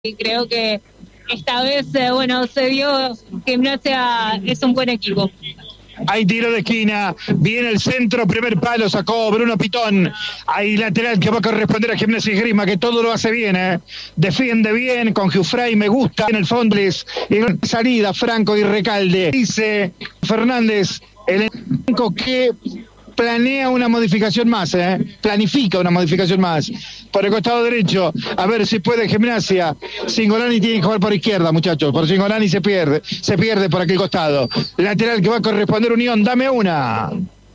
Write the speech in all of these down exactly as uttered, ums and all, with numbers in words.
y creo que esta vez, eh, bueno, se vio que Gimnasia es un buen equipo. Hay tiro de esquina, viene el centro, primer palo, sacó Bruno Pitón. Hay lateral que va a corresponder a Gimnasia y Esgrima, que todo lo hace bien, ¿eh? Defiende bien, con Giuffray me gusta. En el fondo, en salida, Franco y Recalde. Dice Fernández, el elenco que planea una modificación más, ¿eh? Planifica una modificación más. Por el costado derecho, a ver si puede Gimnasia. Cingolani tiene que jugar por izquierda, muchachos. Por Cingolani se pierde, se pierde por aquel costado. Lateral que va a corresponder Unión, dame una.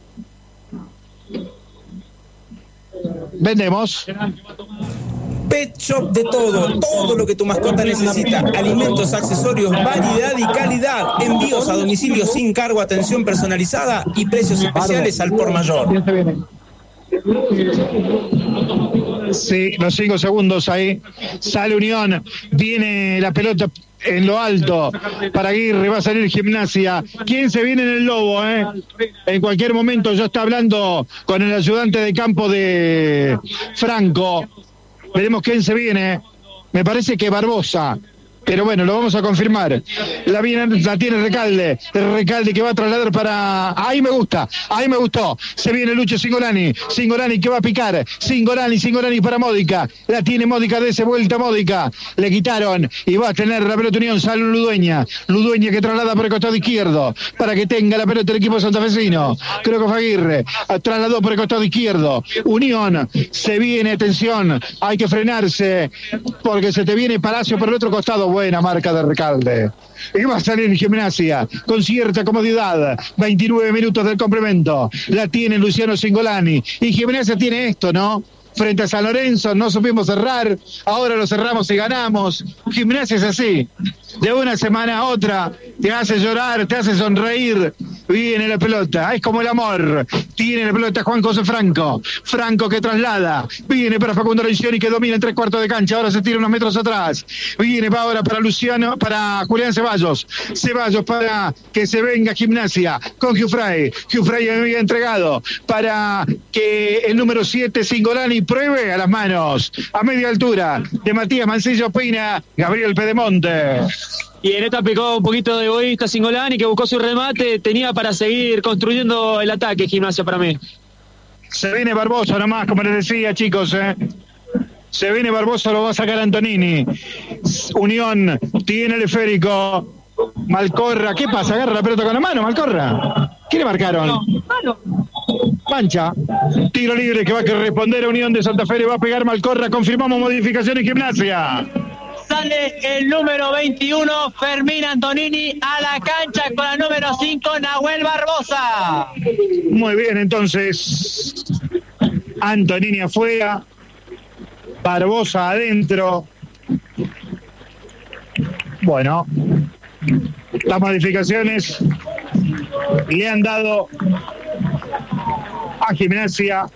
Vendemos. Pet Shop de todo, todo lo que tu mascota necesita, alimentos, accesorios, variedad y calidad, envíos a domicilio sin cargo, atención personalizada y precios especiales al por mayor. Sí, los cinco segundos ahí, sale Unión, viene la pelota en lo alto para Aguirre, va a salir Gimnasia. ¿Quién se viene en el lobo? Eh? En cualquier momento ya está hablando con el ayudante de campo de Franco. Veremos quién se viene. Me parece que Barbosa. Pero bueno, lo vamos a confirmar. La, viene, la tiene Recalde. El Recalde que va a trasladar para... Ahí me gusta. Ahí me gustó. Se viene Lucho Cingolani. Cingolani que va a picar. Cingolani, Cingolani para Módica. La tiene Módica de ese vuelta Módica. Le quitaron. Y va a tener la pelota Unión. Sale Ludueña. Ludueña que traslada por el costado izquierdo. Para que tenga la pelota el equipo santafesino. Creo que fue Aguirre. Trasladó por el costado izquierdo. Unión. Se viene, atención. Hay que frenarse. Porque se te viene Palacio por el otro costado. Buena marca de Recalde. Y va a salir Gimnasia con cierta comodidad. veintinueve minutos del complemento. La tiene Luciano Cingolani. Y Gimnasia tiene esto, ¿no? Frente a San Lorenzo no supimos cerrar. Ahora lo cerramos y ganamos. Gimnasia es así. De una semana a otra te hace llorar, te hace sonreír. Viene la pelota. Es como el amor. Tiene la pelota Juan José Franco. Franco que traslada. Viene para Facundo Rencioni que domina en tres cuartos de cancha. Ahora se tira unos metros atrás. Viene para ahora para Luciano, para Julián Ceballos. Ceballos para que se venga Gimnasia con Giuffray. Giuffray había entregado para que el número siete Cingolani pruebe a las manos. A media altura de Matías Mancillo Pina. Gabriel Pedemonte. Y en esta picó un poquito de egoísta Cingolani, que buscó su remate, tenía para seguir construyendo el ataque Gimnasia para mí. Se viene Barbosa nomás, como les decía, chicos, ¿eh? Se viene Barbosa, lo va a sacar Antonini. Unión tiene el esférico. Malcorra, ¿qué pasa? Agarra la pelota con la mano, Malcorra. ¿Qué le marcaron? Mano. Mancha. Tiro libre que va a responder a Unión de Santa Fe, le va a pegar Malcorra. Confirmamos modificación en Gimnasia. Sale el número veintiuno, Fermín Antonini, a la cancha con el número cinco, Nahuel Barbosa. Muy bien, entonces Antonini afuera, Barbosa adentro. Bueno, las modificaciones le han dado a Gimnasia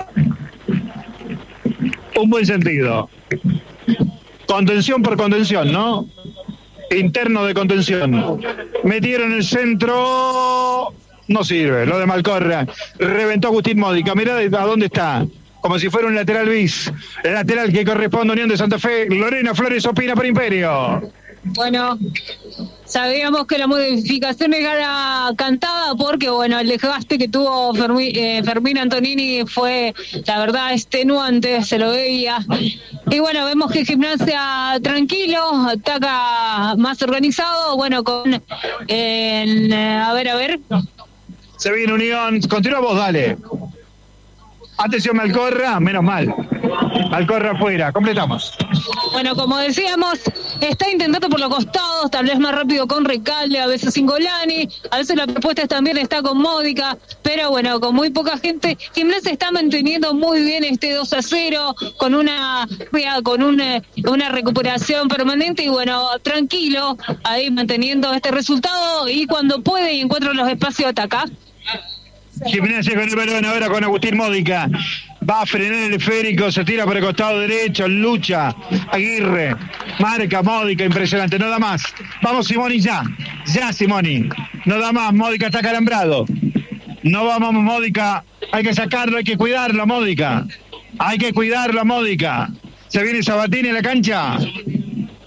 un buen sentido. Contención por contención, ¿no? Interno de contención. Metieron el centro. No sirve, lo de Malcorra. Reventó Agustín Módica. Mirá a dónde está. Como si fuera un lateral bis. El lateral que corresponde a Unión de Santa Fe. Lorena Flores opina por Imperio. Bueno, sabíamos que la modificación era cantada porque, bueno, el desgaste que tuvo Fermín, eh, Fermín Antonini fue, la verdad, extenuante, se lo veía. Y bueno, vemos que Gimnasia tranquilo, ataca más organizado, bueno, con, eh, a ver, a ver. Se viene Unión, continúa vos, dale. Atención Malcorra, menos mal. Malcorra afuera, completamos. Bueno, como decíamos, está intentando por los costados, tal vez más rápido con Recalde, a veces Cingolani, a veces la propuesta también está con Módica, pero bueno, con muy poca gente. Gimnasia está manteniendo muy bien este dos a cero, con una con una, una recuperación permanente y bueno, tranquilo, ahí manteniendo este resultado y cuando puede y encuentra los espacios ataca. Gimnasia con el balón ahora con Agustín Módica. Va a frenar el esférico, se tira por el costado derecho, lucha. Aguirre, marca Módica, impresionante, no da más. Vamos Simoni ya, ya Simoni. No da más, Módica está calambrado. No vamos Módica, hay que sacarlo, hay que cuidarlo Módica. Hay que cuidarlo Módica. Se viene Sabatini en la cancha.